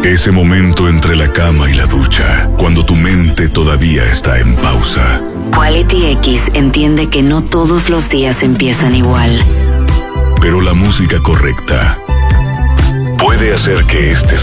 Ese momento entre la cama y la ducha, cuando tu mente todavía está en pausa. Quality X entiende que no todos los días empiezan igual. Pero la música correcta puede hacer que este